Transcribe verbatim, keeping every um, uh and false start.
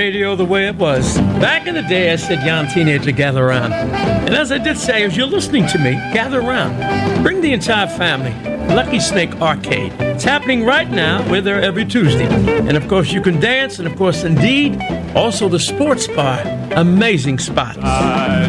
radio the way it was. Back in the day, I said, young teenager, gather around. And as I did say, as you're listening to me, gather around. Bring the entire family. Lucky Snake Arcade. It's happening right now. We're there every Tuesday. And, of course, you can dance. And, of course, indeed, also the sports bar. Amazing spots.